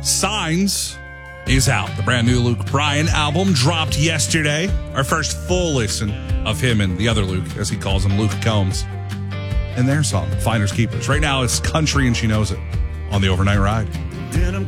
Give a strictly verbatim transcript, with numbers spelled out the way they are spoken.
Signs is out. The brand new Luke Bryan album dropped yesterday. Our first full listen of him and the other Luke, as he calls him, Luke Combs, and their song, Finders Keepers. Right now, it's Country and She Knows It on the Overnight Ride.